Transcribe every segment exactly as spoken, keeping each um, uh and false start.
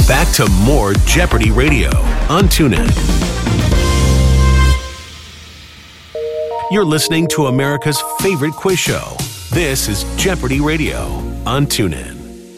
Back to more Jeopardy Radio on TuneIn. You're listening to America's favorite quiz show. This is Jeopardy Radio on TuneIn.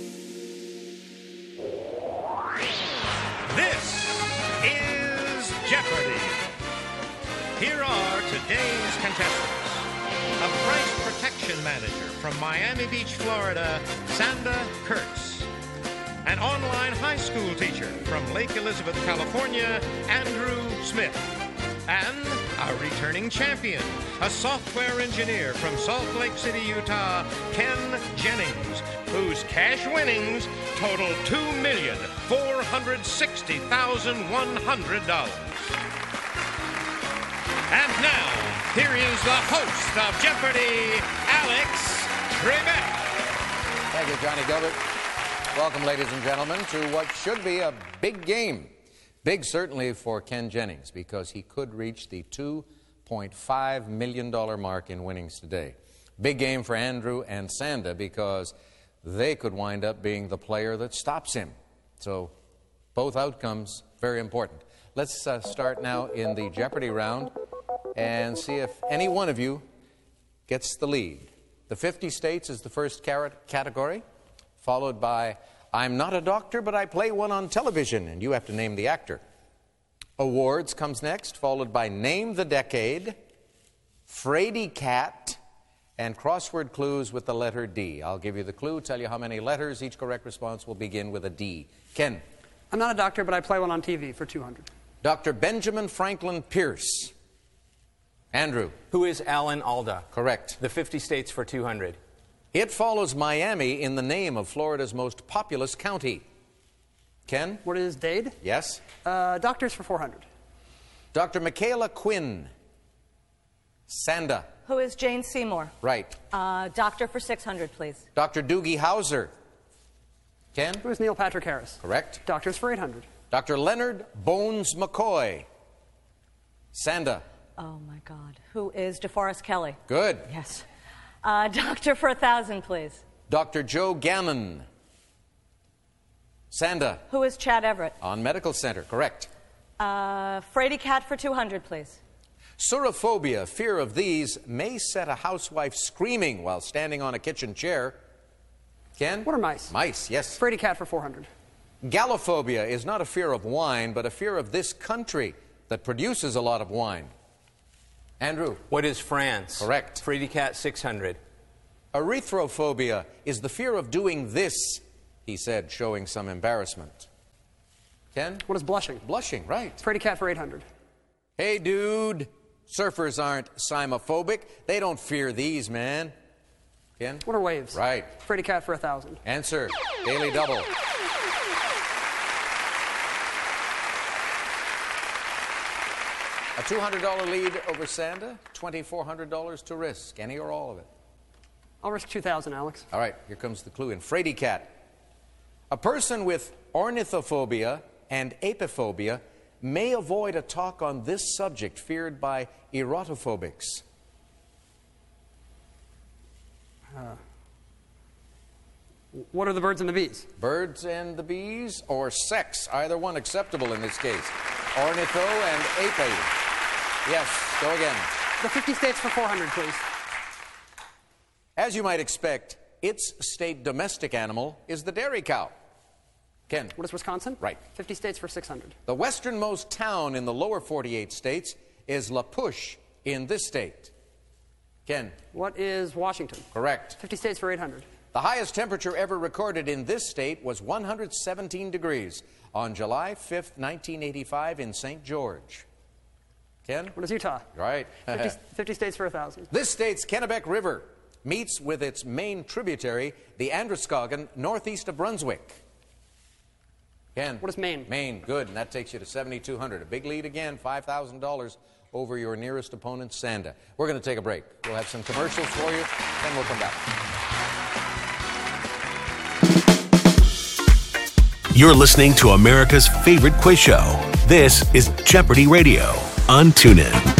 This is Jeopardy! Here are today's contestants. A price protection manager from Miami Beach, Florida, Sanda Kurtz. An online high school teacher from Lake Elizabeth, California, Andrew Smith. And a returning champion, a software engineer from Salt Lake City, Utah, Ken Jennings, whose cash winnings total two million four hundred sixty thousand one hundred dollars. And now, here is the host of Jeopardy, Alex Trebek. Thank you, Johnny Gilbert. Welcome, ladies and gentlemen, to what should be a big game. Big certainly for Ken Jennings, because he could reach the two point five million dollars mark in winnings today. Big game for Andrew and Sanda, because they could wind up being the player that stops him. So both outcomes very important. Let's uh, start now in the Jeopardy round and see if any one of you gets the lead. The fifty states is the first category, followed by I'm not a doctor, but I play one on television, and you have to name the actor. Awards comes next, followed by Name the Decade, Frady Cat, and crossword clues with the letter D. I'll give you the clue, tell you how many letters. Each correct response will begin with a D. Ken. I'm not a doctor, but I play one on T V for two hundred. Doctor Benjamin Franklin Pierce. Andrew. Who is Alan Alda? Correct. The fifty states for two hundred. It follows Miami in the name of Florida's most populous county. Ken? What is Dade? Yes. Uh, doctors for four hundred. Doctor Michaela Quinn. Sanda. Who is Jane Seymour? Right. Uh, doctor for six hundred, please. Doctor Doogie Howser. Ken? Who is Neil Patrick Harris? Correct. Doctors for eight hundred. Doctor Leonard Bones McCoy. Sanda. Oh, my God. Who is DeForest Kelly? Good. Yes. Uh, doctor for a thousand, please. Doctor Joe Gannon. Sanda. Who is Chad Everett? On Medical Center. Correct. Uh, Frady Cat for two hundred, please. Surophobia, fear of these, may set a housewife screaming while standing on a kitchen chair. Ken? What are mice? Mice, yes. Frady Cat for four hundred. Gallophobia is not a fear of wine, but a fear of this country that produces a lot of wine. Andrew. What is France? Correct. Frady Cat six hundred. Erythrophobia is the fear of doing this, he said, showing some embarrassment. Ken? What is blushing? Blushing, right. Frady Cat for eight hundred. Hey, dude. Surfers aren't cymophobic. They don't fear these, man. Ken? What are waves? Right. Frady Cat for a thousand. Answer. Daily double. A two hundred dollars lead over Sanda, two thousand four hundred dollars to risk. Any or all of it? I'll risk two thousand dollars, Alex. All right, here comes the clue in Frady Cat. A person with ornithophobia and apophobia may avoid a talk on this subject feared by erotophobics. Uh, what are the birds and the bees? Birds and the bees, or sex, either one acceptable in this case. Ornitho and ape. Yes, go again. The fifty states for four hundred, please. As you might expect, its state domestic animal is the dairy cow. Ken. What is Wisconsin? Right. fifty states for six hundred. The westernmost town in the lower forty-eight states is La Push in this state. Ken. What is Washington? Correct. fifty states for eight hundred. The highest temperature ever recorded in this state was one hundred seventeen degrees on July fifth, nineteen eighty-five in Saint George. Ken? What is Utah? Right. fifty, fifty states for one thousand. This state's Kennebec River meets with its main tributary, the Androscoggin, northeast of Brunswick. Ken? What is Maine? Maine, good, and that takes you to seventy-two hundred. A big lead again, five thousand dollars over your nearest opponent, Sanda. We're going to take a break. We'll have some commercials for you, then we'll come back. You're listening to America's favorite quiz show. This is Jeopardy Radio on TuneIn.